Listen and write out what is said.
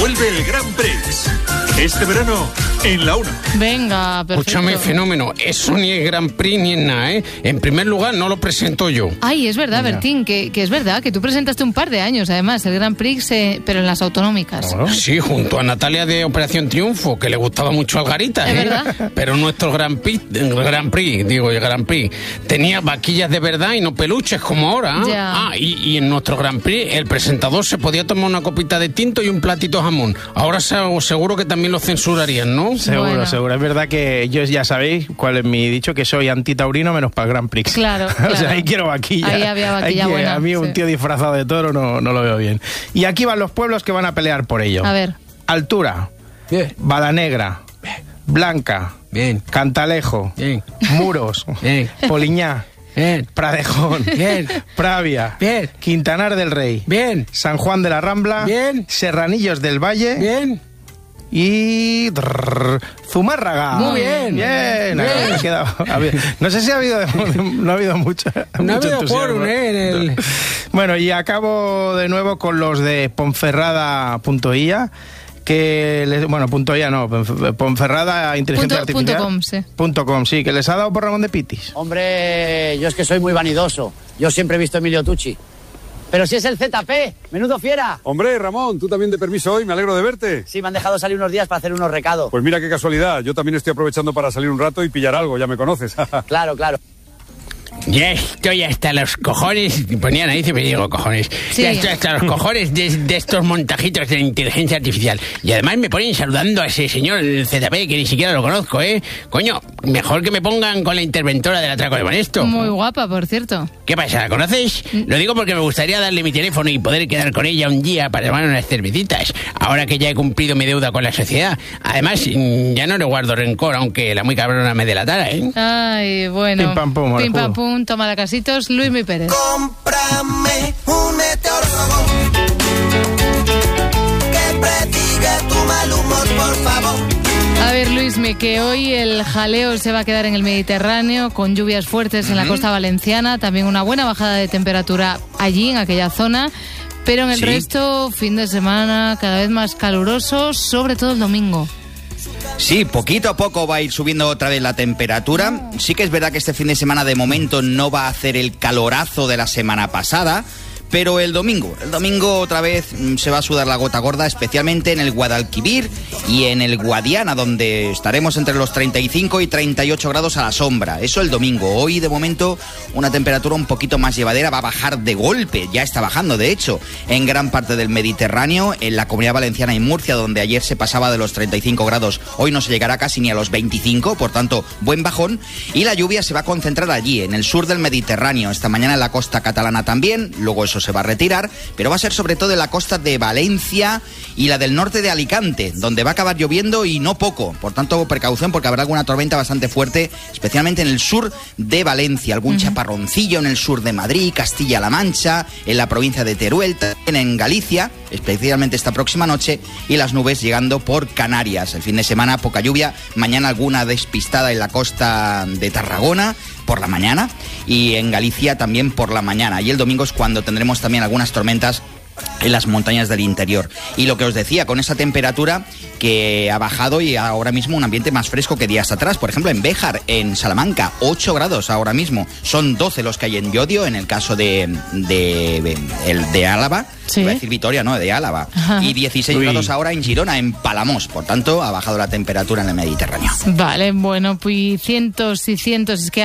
Vuelve el Grand Prix. Este verano, en la 1. Venga, perfecto. Escúchame, fenómeno, eso ni es Grand Prix ni es nada, ¿eh? En primer lugar, no lo presento yo. Ay, es verdad, Bertín, que es verdad, que tú presentaste un par de años, además, el Grand Prix, pero en las autonómicas. Claro. Sí, junto a Natalia de Operación Triunfo, que le gustaba mucho Algarita, ¿Es ¿eh? verdad? Pero nuestro Grand Prix, tenía vaquillas de verdad y no peluches como ahora, ¿eh? Ya. Y en nuestro Grand Prix, el presentador se podía tomar una copita de tinto y un platito de jamón. Ahora seguro que también lo censurarían, ¿no? Seguro. Es verdad que yo ya sabéis cuál es mi dicho, que soy antitaurino menos para el Grand Prix. Claro. O sea, ahí quiero vaquilla. Ahí había vaquilla buena. A mí un tío disfrazado de toro no lo veo bien. Y aquí van los pueblos que van a pelear por ello. A ver. Altura. Bien. Balanegra. Blanca. Bien. Cantalejo. Bien. Muros. Bien. Poliñá. Bien. Pradejón. Bien. Pravia. Bien. Quintanar del Rey. Bien. San Juan de la Rambla. Bien. Serranillos del Valle. Bien. Y Zumárraga. Muy bien. Bien. Bien. Me he quedado. No sé si ha habido no ha habido mucho. No ha mucho habido entusiasmo. quórum, ¿eh? Bueno, y acabo de nuevo con los de Ponferrada.ia. Ponferrada Inteligencia Artificial. .com, sí. .com, sí, que les ha dado por Ramón de Pitis. Hombre, yo es que soy muy vanidoso. Yo siempre he visto a Emilio Tucci. Pero si es el ZP, menudo fiera. Hombre, Ramón, tú también de permiso hoy, me alegro de verte. Sí, me han dejado salir unos días para hacer unos recados. Pues mira qué casualidad, yo también estoy aprovechando para salir un rato y pillar algo, ya me conoces. Claro. Ya estoy hasta los cojones, ponían ahí, me digo cojones, Sí. ya estoy hasta los cojones de estos montajitos de inteligencia artificial. Y además me ponen saludando a ese señor, el ZP, que ni siquiera lo conozco, ¿eh? Coño, mejor que me pongan con la interventora del atraco de Banesto. Muy guapa, por cierto. ¿Qué pasa? ¿La conoces? Lo digo porque me gustaría darle mi teléfono y poder quedar con ella un día para tomar unas cervecitas, ahora que ya he cumplido mi deuda con la sociedad. Además, ya no le guardo rencor, aunque la muy cabrona me delatara, ¿eh? Ay, bueno. Pim, pam, pum, Pim, pam, Alejo. pum, toma la casitos, Luismi Pérez. Cómprame un meteorólogo que prediga tu mal humor, por favor. A ver, Luismi, que hoy el jaleo se va a quedar en el Mediterráneo, con lluvias fuertes en la costa valenciana, también una buena bajada de temperatura allí, en aquella zona, pero en el resto, fin de semana cada vez más caluroso, sobre todo el domingo. Sí, poquito a poco va a ir subiendo otra vez la temperatura. Sí que es verdad que este fin de semana de momento no va a hacer el calorazo de la semana pasada, pero el domingo otra vez se va a sudar la gota gorda, especialmente en el Guadalquivir y en el Guadiana, donde estaremos entre los 35 y 38 grados a la sombra. Eso el domingo. Hoy, de momento, una temperatura un poquito más llevadera, va a bajar de golpe, ya está bajando, de hecho, en gran parte del Mediterráneo, en la Comunidad Valenciana y Murcia, donde ayer se pasaba de los 35 grados, hoy no se llegará casi ni a los 25, por tanto, buen bajón, y la lluvia se va a concentrar allí, en el sur del Mediterráneo, esta mañana en la costa catalana también, luego eso se va a retirar, pero va a ser sobre todo en la costa de Valencia y la del norte de Alicante, donde va a acabar lloviendo y no poco. Por tanto, precaución porque habrá alguna tormenta bastante fuerte, especialmente en el sur de Valencia, algún chaparroncillo en el sur de Madrid, Castilla-La Mancha, en la provincia de Teruel, también en Galicia, especialmente esta próxima noche, y las nubes llegando por Canarias. El fin de semana poca lluvia, mañana alguna despistada en la costa de Tarragona por la mañana y en Galicia también por la mañana. Y el domingo es cuando tendremos también algunas tormentas en las montañas del interior. Y lo que os decía, con esa temperatura que ha bajado y ahora mismo un ambiente más fresco que días atrás. Por ejemplo, en Béjar, en Salamanca, 8 grados ahora mismo. Son 12 los que hay en Llodio, en el caso de Álava. Sí. Iba a decir Vitoria, no, de Álava. Ajá. Y 16 grados ahora en Girona, en Palamós. Por tanto, ha bajado la temperatura en el Mediterráneo. Vale, bueno, pues cientos y cientos, es que